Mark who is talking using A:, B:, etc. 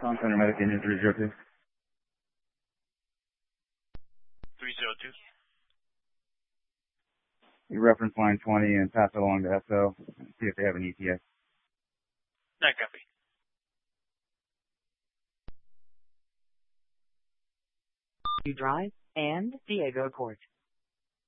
A: Center Medic Union 302.
B: 302.
A: You reference line 20 and pass it along to SO and see if they have an ETA.
B: That copy.
C: Drive and Diego Court.